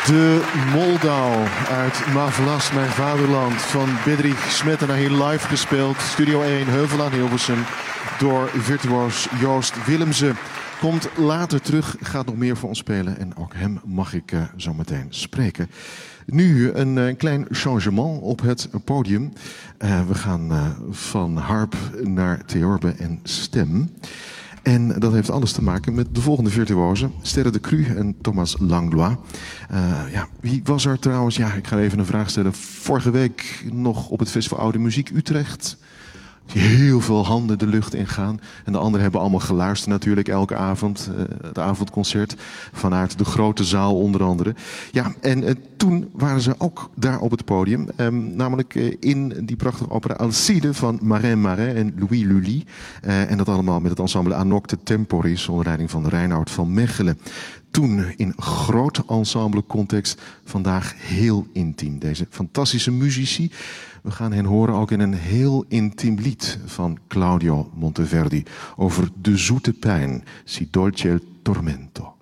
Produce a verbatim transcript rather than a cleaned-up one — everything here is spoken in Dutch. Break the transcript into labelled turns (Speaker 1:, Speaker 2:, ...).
Speaker 1: De Moldau uit Mavlas, mijn vaderland, van Bedřich Smetana, hier live gespeeld. Studio één, Heuvel aan Hilversum, door virtuoos Joost Willemsen. Komt later terug, gaat nog meer voor ons spelen en ook hem mag ik uh, zo meteen spreken. Nu een uh, klein changement op het podium. Uh, we gaan uh, van harp naar theorbe en stem. En dat heeft alles te maken met de volgende virtuosen. Sterre de Cru en Thomas Langlois. Uh, ja, wie was er trouwens? Ja, ik ga even een vraag stellen. Vorige week nog op het Festival Oude Muziek Utrecht. Heel veel handen de lucht ingaan. En de anderen hebben allemaal geluisterd natuurlijk elke avond. Uh, het avondconcert vanuit de grote zaal onder andere. Ja, en uh, toen waren ze ook daar op het podium. Um, namelijk uh, in die prachtige opera Alcide van Marin Marin en Louis Lully. Uh, en dat allemaal met het ensemble Anocte Temporis onder leiding van Reinoud van Mechelen. Toen in grote ensemble context, vandaag heel intiem. Deze fantastische muzici. We gaan hen horen ook in een heel intiem lied van Claudio Monteverdi over de zoete pijn, Si dolce il tormento.